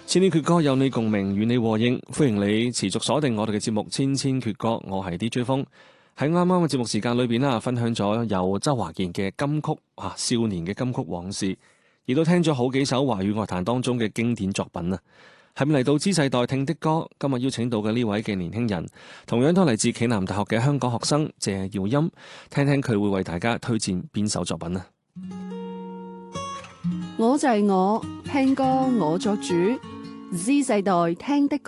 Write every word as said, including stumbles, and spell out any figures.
千千闕歌有你共鳴，與你和應，歡迎你持續鎖定我哋嘅節目《千千闕歌》，我係 D J 風。喺啱啱嘅節目時間裏邊啦，分享咗由周華健嘅金曲啊，少年嘅金曲往事，亦都聽咗好幾首華語樂壇當中嘅經典作品啊。係咪嚟到知世代聽的歌？今日邀請到嘅呢位嘅年輕人，同樣都嚟自暨南大學嘅香港學生謝耀欽，聽聽佢會為大家推薦邊首作品啊？ 我就係我，聽歌我作主，Z 世代聽的歌。